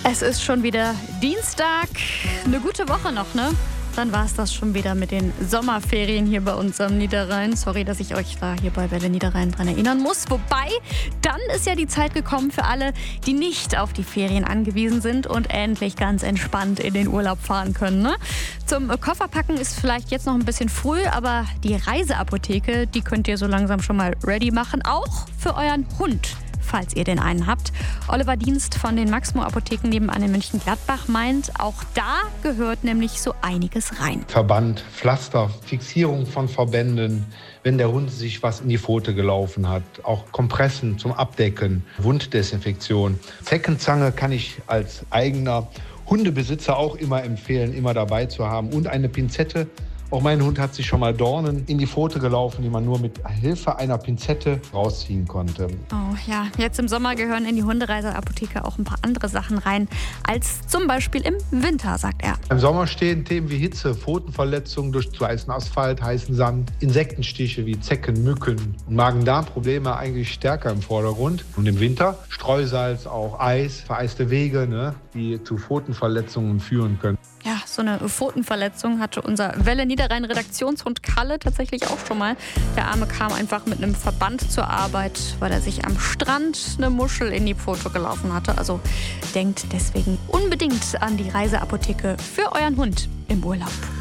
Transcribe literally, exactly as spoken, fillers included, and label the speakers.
Speaker 1: Es ist schon wieder Dienstag. Eine gute Woche noch, ne? Dann war es das schon wieder mit den Sommerferien hier bei uns am Niederrhein. Sorry, dass ich euch da hier bei Welle Niederrhein dran erinnern muss. Wobei, dann ist ja die Zeit gekommen für alle, die nicht auf die Ferien angewiesen sind und endlich ganz entspannt in den Urlaub fahren können. Ne? Zum Kofferpacken ist vielleicht jetzt noch ein bisschen früh, aber die Reiseapotheke, die könnt ihr so langsam schon mal ready machen. Auch für euren Hund, falls ihr den einen habt. Oliver Dienst von den Maxmo-Apotheken nebenan in Mönchengladbach meint, auch da gehört nämlich so einiges rein.
Speaker 2: Verband, Pflaster, Fixierung von Verbänden, wenn der Hund sich was in die Pfote gelaufen hat, auch Kompressen zum Abdecken, Wunddesinfektion. Zeckenzange kann ich als eigener Hundebesitzer auch immer empfehlen, immer dabei zu haben, und eine Pinzette. Auch mein Hund hat sich schon mal Dornen in die Pfote gelaufen, die man nur mit Hilfe einer Pinzette rausziehen konnte.
Speaker 1: Oh ja, jetzt im Sommer gehören in die Hundereiseapotheke auch ein paar andere Sachen rein, als zum Beispiel im Winter, sagt er.
Speaker 2: Im Sommer stehen Themen wie Hitze, Pfotenverletzungen durch zu heißen Asphalt, heißen Sand, Insektenstiche wie Zecken, Mücken und Magen-Darm-Probleme eigentlich stärker im Vordergrund. Und im Winter Streusalz, auch Eis, vereiste Wege, ne, die zu Pfotenverletzungen führen können.
Speaker 1: Ja, so eine Pfotenverletzung hatte unser Welle Niederrhein Redaktionshund Kalle tatsächlich auch schon mal. Der Arme kam einfach mit einem Verband zur Arbeit, weil er sich am Strand eine Muschel in die Pfote gelaufen hatte. Also denkt deswegen unbedingt an die Reiseapotheke für euren Hund im Urlaub.